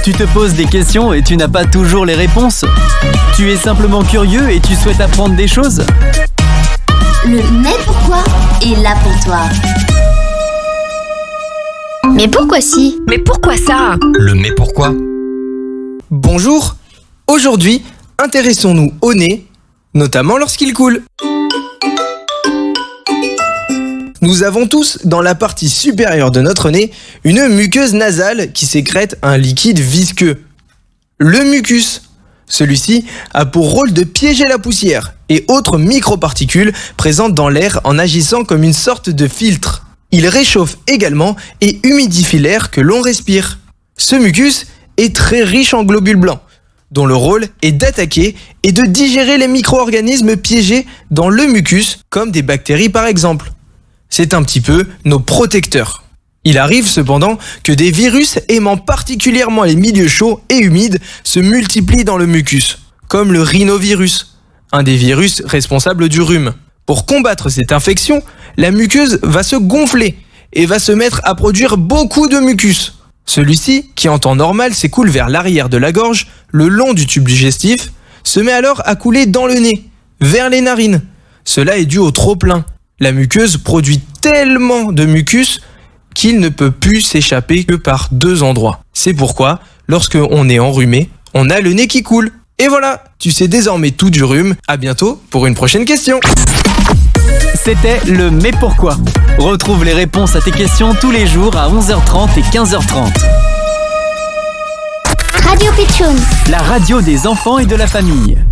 Tu te poses des questions et tu n'as pas toujours les réponses. Tu es simplement curieux et tu souhaites apprendre des choses. Le mais pourquoi est là pour toi. Mais pourquoi si? Mais pourquoi ça? Le mais pourquoi? Bonjour, aujourd'hui, intéressons-nous au nez, notamment lorsqu'il coule. Nous avons tous, dans la partie supérieure de notre nez, une muqueuse nasale qui sécrète un liquide visqueux. Le mucus. Celui-ci a pour rôle de piéger la poussière et autres microparticules présentes dans l'air en agissant comme une sorte de filtre. Il réchauffe également et humidifie l'air que l'on respire. Ce mucus est très riche en globules blancs, dont le rôle est d'attaquer et de digérer les micro-organismes piégés dans le mucus, comme des bactéries par exemple. C'est un petit peu nos protecteurs. Il arrive cependant que des virus aimant particulièrement les milieux chauds et humides se multiplient dans le mucus, comme le rhinovirus, un des virus responsables du rhume. Pour combattre cette infection, la muqueuse va se gonfler et va se mettre à produire beaucoup de mucus. Celui-ci, qui en temps normal s'écoule vers l'arrière de la gorge, le long du tube digestif, se met alors à couler dans le nez, vers les narines. Cela est dû au trop-plein. La muqueuse produit tellement de mucus qu'il ne peut plus s'échapper que par 2 endroits. C'est pourquoi, lorsque on est enrhumé, on a le nez qui coule. Et voilà, tu sais désormais tout du rhume. À bientôt pour une prochaine question. C'était le mais pourquoi. Retrouve les réponses à tes questions tous les jours à 11h30 et 15h30. Radio Pitchoun. La radio des enfants et de la famille.